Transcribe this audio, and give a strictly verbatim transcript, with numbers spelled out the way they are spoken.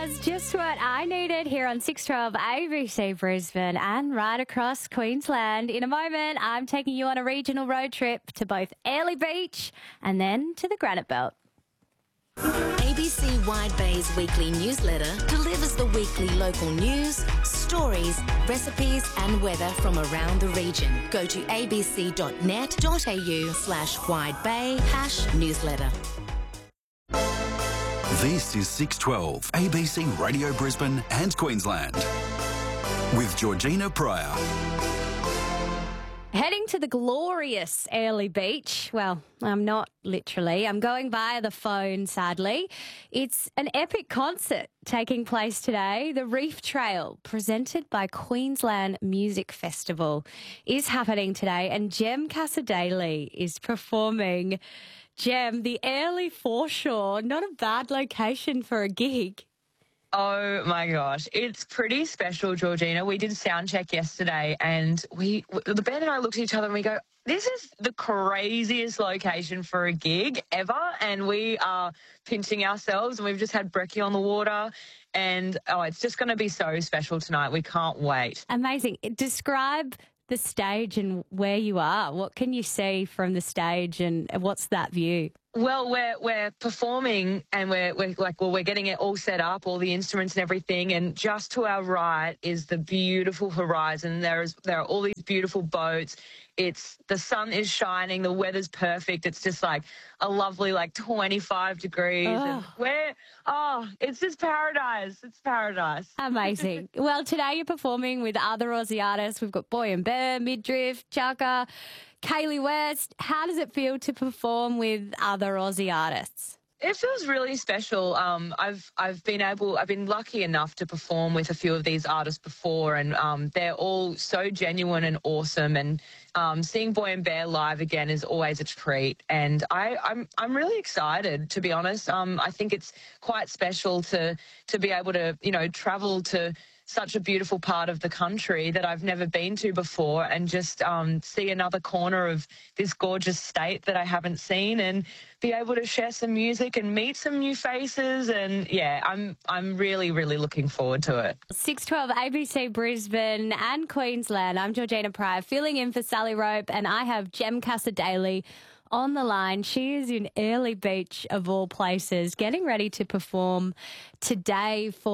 was just what I needed here on six twelve A B C Brisbane and right across Queensland. In a moment, I'm taking you on a regional road trip to both Airlie Beach and then to the Granite Belt. A B C Wide Bay's weekly newsletter delivers the weekly local news, stories, recipes and weather from around the region. Go to abc.net.au slash widebay hash newsletter. This is six twelve A B C Radio Brisbane and Queensland with Georgina Pryor. Heading to the glorious Airlie Beach. Well, I'm not literally. I'm going via the phone, sadly. It's an epic concert taking place today. The Reef Trail, presented by Queensland Music Festival, is happening today, and Jem Casadei is performing. Jem, the Airlie foreshore, not a bad location for a gig. Oh my gosh, it's pretty special, Georgina. We did sound check yesterday and we, the band and I looked at each other and we go, this is the craziest location for a gig ever. And we are pinching ourselves and we've just had brekkie on the water and oh, it's just going to be so special tonight. We can't wait. Amazing. Describe the stage and where you are. What can you see from the stage and what's that view? Well, we're we're performing and we're we're like well we're getting it all set up, all the instruments and everything, and just to our right is the beautiful horizon. There is there are all these beautiful boats. It's the sun is shining, the weather's perfect. It's just like a lovely like twenty-five degrees. Oh. And we're oh, it's just paradise. It's paradise. Amazing. Well, today you're performing with other Aussie artists. We've got Boy and Bear, Midriff, Chaka, Kaylee West. How does it feel to perform with other Aussie artists? It feels really special. Um, I've I've been able, I've been lucky enough to perform with a few of these artists before, and um, they're all so genuine and awesome. And um, seeing Boy and Bear live again is always a treat. And I, I'm I'm really excited, to be honest. Um, I think it's quite special to to be able to you know travel to such a beautiful part of the country that I've never been to before and just um, see another corner of this gorgeous state that I haven't seen and be able to share some music and meet some new faces. And yeah, I'm I'm really, really looking forward to it. six twelve A B C Brisbane and Queensland. I'm Georgina Pryor, filling in for Sally Rope, and I have Jem Casadei on the line. She is in Airlie Beach, of all places, getting ready to perform today for